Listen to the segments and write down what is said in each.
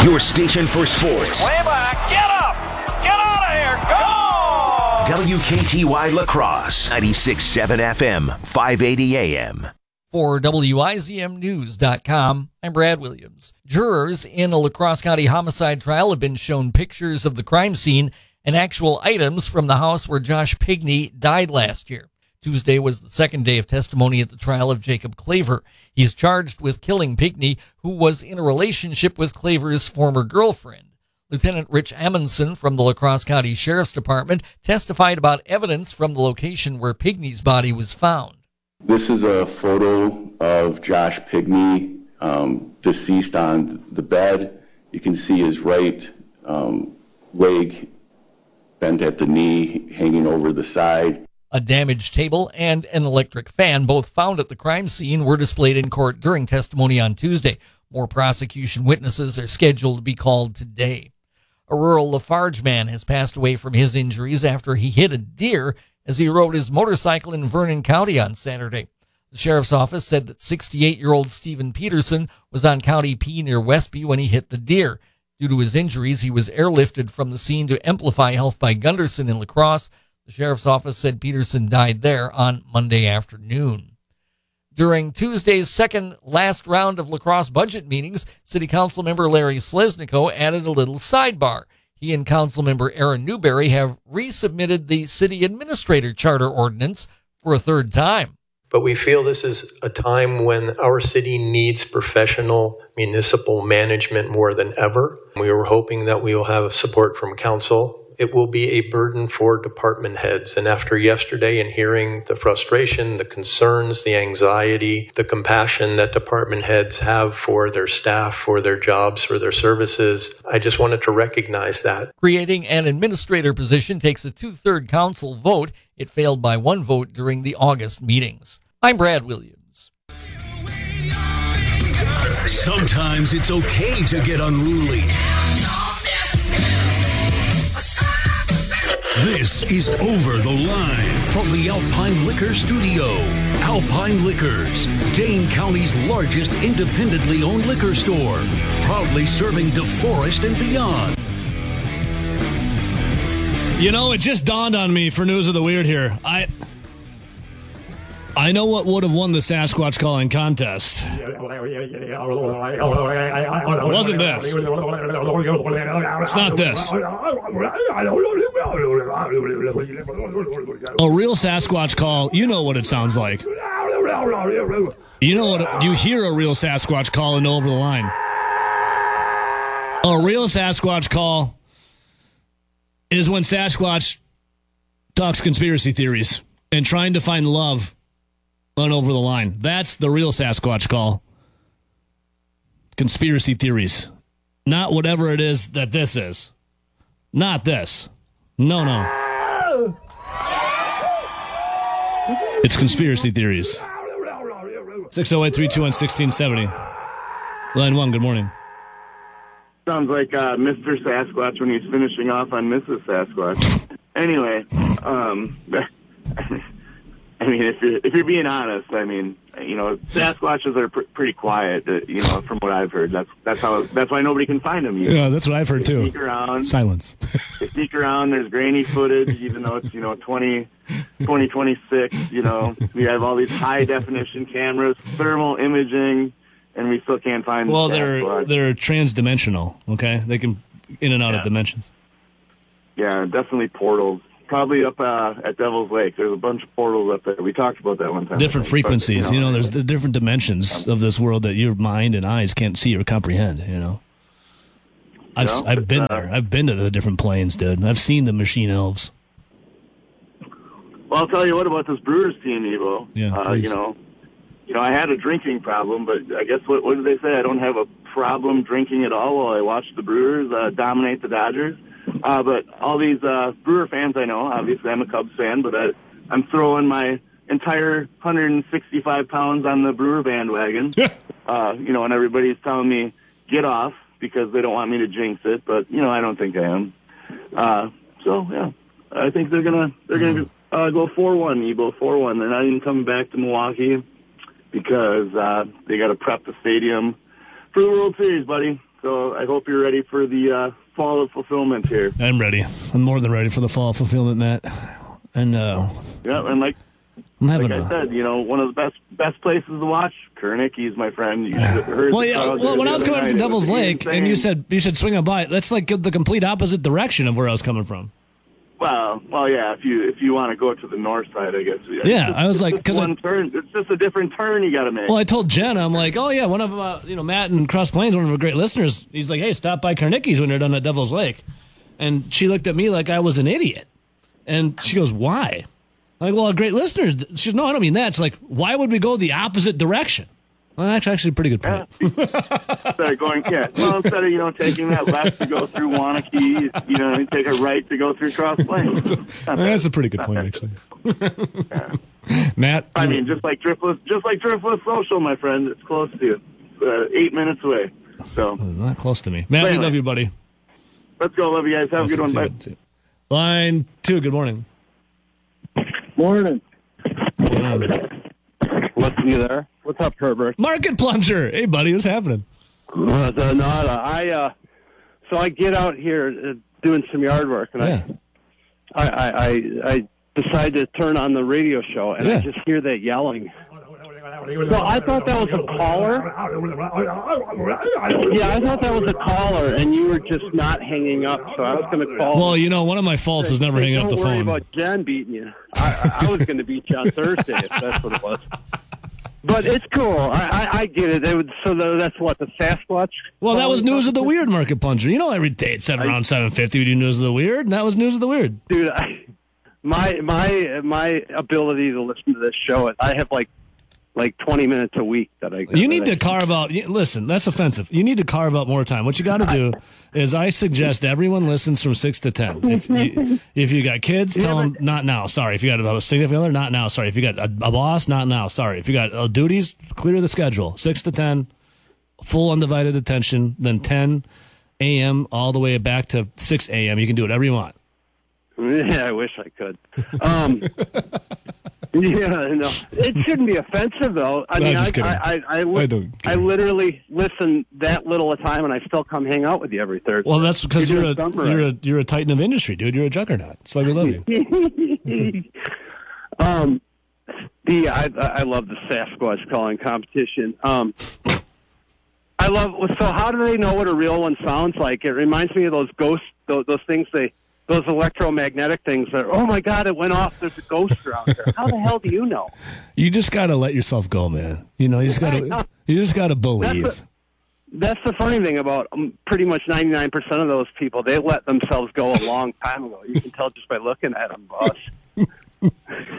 Your station for sports. Way back. Get up. Get out of here. Go. WKTY La Crosse, 96.7 FM, 580 AM. For WIZMnews.com, I'm Brad Williams. Jurors in a La Crosse County homicide trial have been shown pictures of the crime scene and actual items from the house where Josh Pigney died last year. Tuesday was the second day of testimony at the trial of Jacob Claver. He's charged with killing Pigney, who was in a relationship with Claver's former girlfriend. Lieutenant Rich Amundson from the La Crosse County Sheriff's Department testified about evidence from the location where Pigney's body was found. This is a photo of Josh Pigney, deceased on the bed. You can see his right leg bent at the knee, hanging over the side. A damaged table and an electric fan, both found at the crime scene, were displayed in court during testimony on Tuesday. More prosecution witnesses are scheduled to be called today. A rural Lafarge man has passed away from his injuries after he hit a deer as he rode his motorcycle in Vernon County on Saturday. The sheriff's office said that 68-year-old Stephen Peterson was on County P near Westby when he hit the deer. Due to his injuries, he was airlifted from the scene to Amplify Health by Gunderson in La Crosse. The sheriff's office said Peterson died there on Monday afternoon. During Tuesday's second last round of La Crosse budget meetings, City Council member Larry Slesnico added a little sidebar. He and Council member Aaron Newberry have resubmitted the city administrator charter ordinance for a third time. But we feel this is a time when our city needs professional municipal management more than ever. We were hoping that we will have support from council. It will be a burden for department heads. And after yesterday and hearing the frustration, the concerns, the anxiety, the compassion that department heads have for their staff, for their jobs, for their services, I just wanted to recognize that. Creating an administrator position takes a 2/3 council vote. It failed by 1 vote during the August meetings. I'm Brad Williams. Sometimes it's okay to get unruly. This is Over the Line from the Alpine Liquor Studio. Alpine Liquors, Dane County's largest independently owned liquor store, proudly serving DeForest and beyond. You know, it just dawned on me for News of the Weird here. I know what would have won the Sasquatch calling contest. It wasn't this. It's not this. A real Sasquatch call, you know what it sounds like. You know what, you hear a real Sasquatch call and over the line. A real Sasquatch call is when Sasquatch talks conspiracy theories and trying to find love on Over the Line. That's the real Sasquatch call. Conspiracy theories. Not whatever it is that this is. Not this. No. It's conspiracy theories. 608-321-1670. Line 1, good morning. Sounds like Mr. Sasquatch when he's finishing off on Mrs. Sasquatch. Anyway, I mean, if you're being honest, I mean, you know, Sasquatches are pretty quiet. You know, from what I've heard, that's why nobody can find them. Yeah, that's what I've heard too. Sneak around. Silence. They sneak around. There's grainy footage, even though it's 2026. You know, we have all these high definition cameras, thermal imaging, and we still can't find. Well, they're transdimensional. Okay, they can in and out of dimensions. Yeah, definitely portals. Probably up at Devil's Lake. There's a bunch of portals up there. We talked about that one time. Different frequencies. But, there's the different dimensions of this world that your mind and eyes can't see or comprehend, I've been there. I've been to the different planes, dude. I've seen the machine elves. Well, I'll tell you what about this Brewers team, Evo. Yeah, I had a drinking problem, but I guess what did they say? I don't have a problem drinking at all while I watch the Brewers dominate the Dodgers. But all these Brewer fans I know, obviously I'm a Cubs fan, but I'm throwing my entire 165 pounds on the Brewer bandwagon. And everybody's telling me get off because they don't want me to jinx it, but I don't think I am. I think they're gonna go 4-1, Ebo, 4-1. They're not even coming back to Milwaukee because they got to prep the stadium for the World Series, buddy. So I hope you're ready for the fall of fulfillment here. I'm ready. I'm more than ready for the fall fulfillment, Matt. And yeah, and like I said, one of the best places to watch, Kernicki's, my friend. You heard when I was coming from Devil's Lake, and you said you should swing on by, that's like the complete opposite direction of where I was coming from. Well, yeah. If you want to go to the north side, I guess. Yeah, I was like, because it's just a different turn you got to make. Well, I told Jenna, I'm like, oh yeah, one of Matt in Cross Plains, one of our great listeners. He's like, hey, stop by Kernicki's when you're done at Devil's Lake, and she looked at me like I was an idiot, and she goes, why? I'm like, well, a great listener. She goes, no, I don't mean that. It's like, why would we go the opposite direction? Well, that's actually a pretty good point. Instead of taking that left to go through Wanakee, you take a right to go through Cross Plains. That's a pretty good point, actually. Yeah. Matt, I mean, just like Driftless Social, my friend, it's close to you. 8 minutes away. So it's not close to me. Matt, we love you, buddy. Let's go. Love you guys. Have a good one. Bye. Line 2. Good morning. Morning. You there? What's up, Herbert? Market Plunger. Hey, buddy, what's happening? Nada. So I get out here doing some yard work, and I decide to turn on the radio show, and I just hear that yelling. So I thought that was a caller. Yeah, I thought that was a caller, and you were just not hanging up, so I was going to call. Well, one of my faults is never hanging up the phone. Don't worry about Jen beating you. I was going to beat you on Thursday if that's what it was. But it's cool. I get it. That's what, the Sasquatch? Well, that was News of the Weird, Market Plunger. Every day it's around 7:50 we do News of the Weird, and that was News of the Weird. Dude, my ability to listen to this show, I have like 20 minutes a week that I. You need to carve out. Listen, that's offensive. You need to carve out more time. What you got to do is, I suggest everyone listens from 6 to 10. If you got kids, tell them not now. Sorry. If you got a significant other, not now. Sorry. If you got a boss, not now. Sorry. If you got duties, clear the schedule. 6 to 10, full undivided attention. Then 10 a.m. all the way back to 6 a.m. You can do whatever you want. Yeah, I wish I could. Yeah, no, it shouldn't be offensive though. I mean, I literally listen that little a time, and I still come hang out with you every Thursday. Well, that's because you're a titan of industry, dude. You're a juggernaut. That's why we love you. I love the Sasquatch calling competition. I love. So how do they know what a real one sounds like? It reminds me of those ghosts, those things those electromagnetic things that, oh my God, it went off. There's a ghost around here. How the hell do you know? You just got to let yourself go, man. You just got to believe. That's the funny thing about pretty much 99% of those people. They let themselves go a long time ago. You can tell just by looking at them, boss.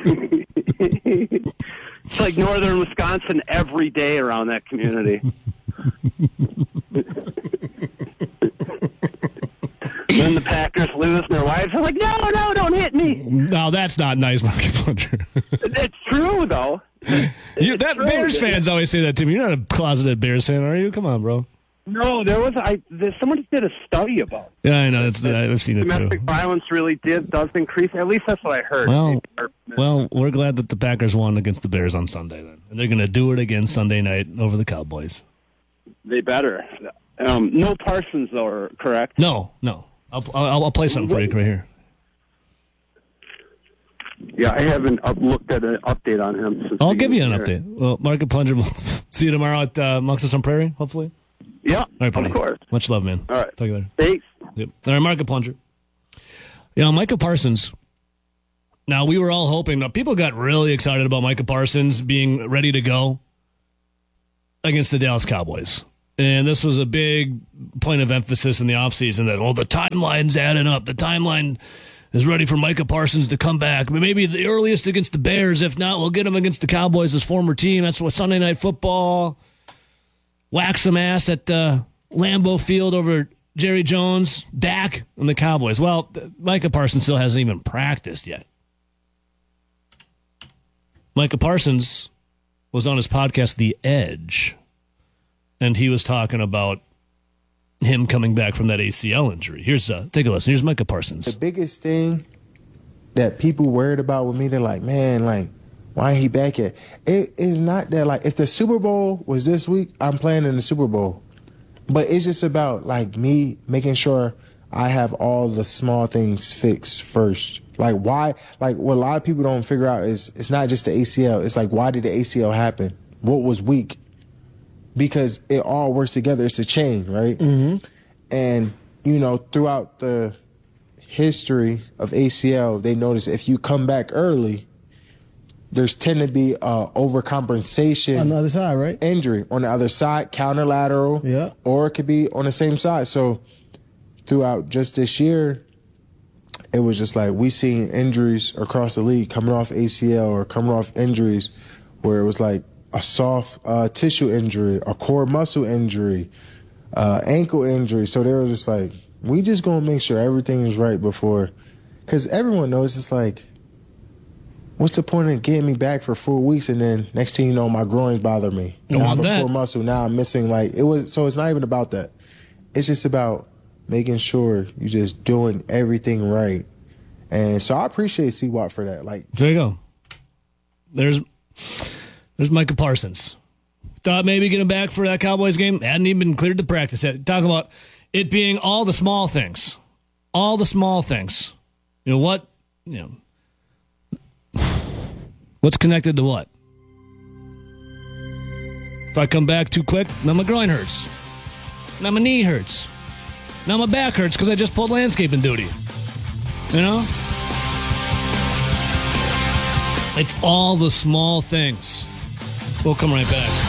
It's like northern Wisconsin every day around that community. Then the Packers lose, and their wives are like, no, don't hit me. No, that's not nice, Market Plunger. It's true, though. Bears fans always say that to me. You're not a closeted Bears fan, are you? Come on, bro. No, someone just did a study about it. Yeah, I know. I've seen it, too. Domestic violence really does increase. At least that's what I heard. Well, we're glad that the Packers won against the Bears on Sunday, then. And they're going to do it again Sunday night over the Cowboys. They better. No Parsons, though, correct? No. I'll play something for you right here. Yeah, I haven't looked at an update on him. I'll give you an update. Well, Market Plunger, we'll see you tomorrow at Monks on Prairie, hopefully. Yeah, all right, buddy. Of course. Much love, man. All right. Talk to you later. Thanks. Yep. All right, Market Plunger. Micah Parsons. Now, we were all hoping. People got really excited about Micah Parsons being ready to go against the Dallas Cowboys. And this was a big point of emphasis in the offseason that, the timeline's adding up. The timeline is ready for Micah Parsons to come back. Maybe the earliest against the Bears. If not, we'll get him against the Cowboys, his former team. That's what Sunday Night Football. Whack some ass at Lambeau Field over Jerry Jones, Dak, and the Cowboys. Well, Micah Parsons still hasn't even practiced yet. Micah Parsons was on his podcast, The Edge. And he was talking about him coming back from that ACL injury. Take a listen. Here's Micah Parsons. The biggest thing that people worried about with me, they're like, man, why ain't he back yet? It is not that, if the Super Bowl was this week, I'm playing in the Super Bowl. But it's just about like me making sure I have all the small things fixed first. Like why? Like what a lot of people don't figure out is it's not just the ACL. It's like why did the ACL happen? What was weak? Because it all works together. It's a chain, right? Mm-hmm. And you know, throughout the history of ACL, they notice if you come back early, there's tend to be overcompensation on the other side, right? Injury on the other side, counterlateral, yeah, or it could be on the same side. So throughout just this year, it was just like we seen injuries across the league coming off ACL or coming off injuries where it was like a soft tissue injury, a core muscle injury, ankle injury. So they were just like, we just gonna make sure everything is right before, because everyone knows it's like, what's the point of getting me back for 4 weeks and then next thing you know my groins bother me. Now I have a core muscle. Now I'm missing so it's not even about that. It's just about making sure you're just doing everything right. And so I appreciate C-Watt for that. Like there you go. There's Micah Parsons. Thought maybe getting back for that Cowboys game. Hadn't even been cleared to practice yet. Talking about it being all the small things. All the small things. You know what? You know. What's connected to what? If I come back too quick, now my groin hurts. Now my knee hurts. Now my back hurts because I just pulled landscaping duty. You know? It's all the small things. We'll come right back.